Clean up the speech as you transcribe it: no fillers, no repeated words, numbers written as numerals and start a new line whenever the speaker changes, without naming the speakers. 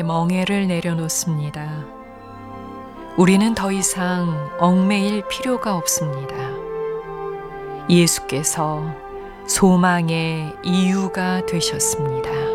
멍에를 내려놓습니다. 우리는 더 이상 얽매일 필요가 없습니다. 예수께서 소망의 이유가 되셨습니다.